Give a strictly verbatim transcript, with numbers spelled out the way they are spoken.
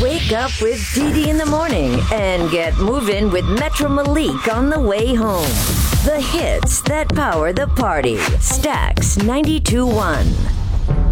Wake up with Dee Dee in the morning and get moving with Metro Malik on the way home. The hits that power the party. Stax ninety-two point one.